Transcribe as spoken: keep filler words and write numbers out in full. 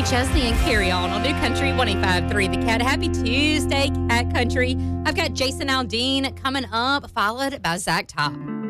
Chesney and Carry On on New Country one oh five point three The Cat. Happy Tuesday, Cat Country. I've got Jason Aldean coming up, followed by Zach Top.